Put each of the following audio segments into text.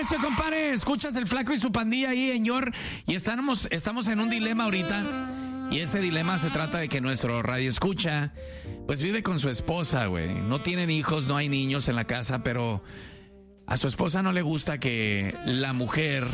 recio, compadre. Escuchas el Flaco y su pandilla ahí en York. Y estamos en un dilema ahorita. Y ese dilema se trata de que nuestro radioescucha pues vive con su esposa, güey. No tienen hijos, no hay niños en la casa, pero a su esposa no le gusta que la mujer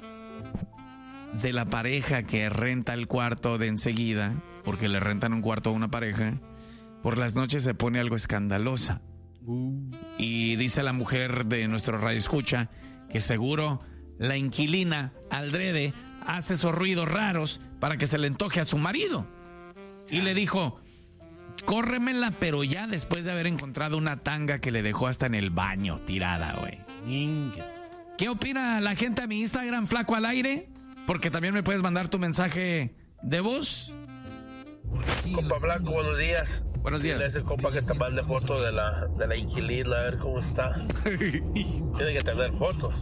de la pareja que renta el cuarto de enseguida, porque le rentan un cuarto a una pareja, por las noches se pone algo escandalosa. Y dice la mujer de nuestro radioescucha que seguro la inquilina adrede hace esos ruidos raros para que se le antoje a su marido. Y le dijo, córremela, pero ya después de haber encontrado una tanga que le dejó hasta en el baño tirada, güey. ¿Qué opina la gente a mi Instagram, Flaco al Aire? Porque también me puedes mandar tu mensaje de voz. Compa Blanco, buenos días. Buenos días. Dile a ese compa que te mande foto de la inquilina, a ver cómo está. Tiene que tener fotos.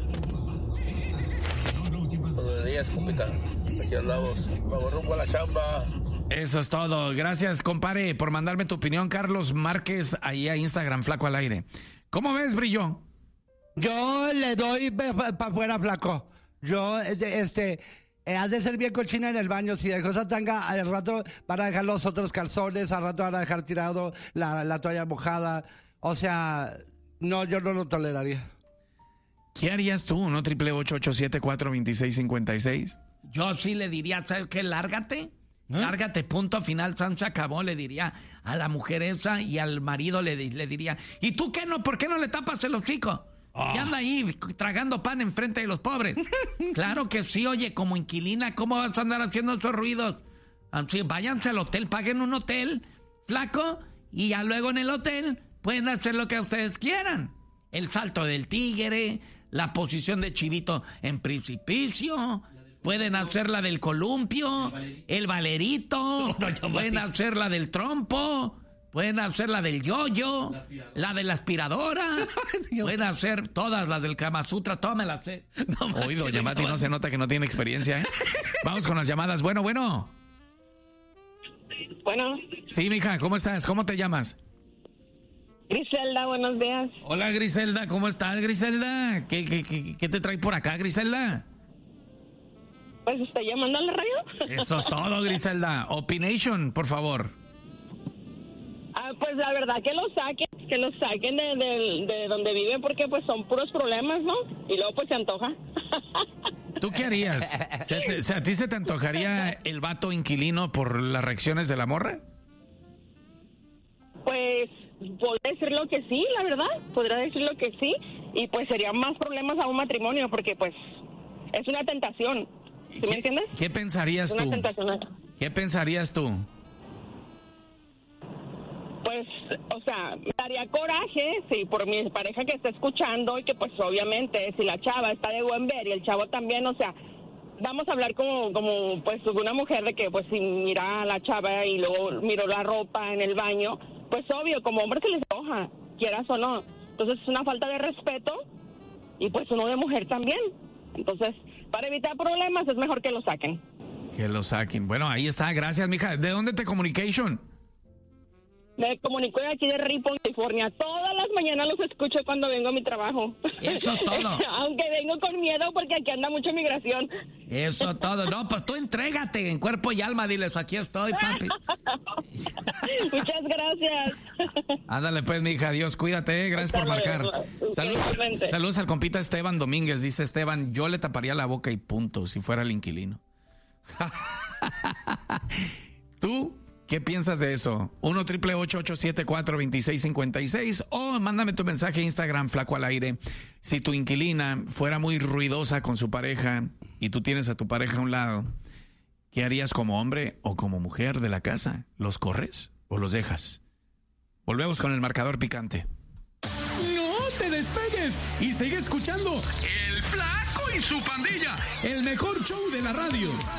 Buenos días, compita. Aquí andamos. Vamos rumbo a la chamba. Eso es todo. Gracias, compadre, por mandarme tu opinión. Carlos Márquez, ahí a Instagram, Flaco al Aire. ¿Cómo ves, Brillo? Yo le doy para afuera, Flaco. Yo, has de ser bien cochina en el baño. Si dejó esa tanga, al rato van a dejar los otros calzones, al rato van a dejar tirado la toalla mojada. O sea, no, yo no lo toleraría. ¿Qué harías tú, no? 888-874-2656. Yo sí le diría, ¿sabes qué? Lárgate. Lárgate, punto final, se acabó, le diría a la mujer esa, y al marido le diría, ¿y tú qué no? ¿Por qué no le tapas el hocico? Y anda ahí tragando pan enfrente de los pobres. Claro que sí, oye, como inquilina, ¿cómo vas a andar haciendo esos ruidos? Así, váyanse al hotel, paguen un hotel, Flaco, y ya luego en el hotel pueden hacer lo que ustedes quieran. El salto del tigre, la posición de chivito en precipicio, pueden hacer la del columpio, el valerito, pueden hacer la del trompo, pueden hacer la del yoyo, la de la aspiradora, pueden hacer todas las del Kama Sutra, todas me las sé. Hoy, doña Mati, no se nota que no tiene experiencia, ¿eh? Vamos con las llamadas. Bueno. Bueno. Sí, mija, ¿cómo estás? ¿Cómo te llamas? Griselda, buenos días. Hola, Griselda, ¿cómo estás, Griselda? ¿Qué te trae por acá, Griselda? Pues estoy llamando a la radio. Eso es todo, Griselda. Opination, por favor. Pues la verdad que lo saquen de donde vive, porque pues son puros problemas, ¿no? Y luego pues se antoja. ¿Tú qué harías? ¿A ti se te antojaría el vato inquilino por las reacciones de la morra? Pues podría decirlo que sí, la verdad. Podría decirlo que sí. Y pues serían más problemas a un matrimonio, porque pues es una tentación. ¿Sí me entiendes? ¿Qué pensarías tú? ¿Qué pensarías tú? Pues, o sea, me daría coraje, sí, por mi pareja que está escuchando, y que pues obviamente si la chava está de buen ver y el chavo también, o sea, vamos a hablar como pues una mujer de que pues si mira a la chava y luego miró la ropa en el baño, pues obvio, como hombre se les enoja, quieras o no. Entonces es una falta de respeto, y pues uno de mujer también. Entonces, para evitar problemas es mejor que lo saquen. Que lo saquen. Bueno, ahí está, gracias, mija. ¿De dónde te communication? Me comunico de aquí de Ripon, California. Todas las mañanas los escucho cuando vengo a mi trabajo. Eso es todo. Aunque vengo con miedo porque aquí anda mucha migración. Eso es todo. No, pues tú entrégate en cuerpo y alma. Diles, aquí estoy, papi. Muchas gracias. Ándale pues, mija. Dios, cuídate. Gracias por marcar. Saludos al compita Esteban Domínguez. Dice Esteban, yo le taparía la boca y punto si fuera el inquilino. ¿Tú? ¿Qué piensas de eso? 1-888-874-2656 o mándame tu mensaje a Instagram, Flaco al Aire. Si tu inquilina fuera muy ruidosa con su pareja y tú tienes a tu pareja a un lado, ¿qué harías como hombre o como mujer de la casa? ¿Los corres o los dejas? Volvemos con el marcador picante. ¡No te despegues! Y sigue escuchando El Flaco y su pandilla, el mejor show de la radio.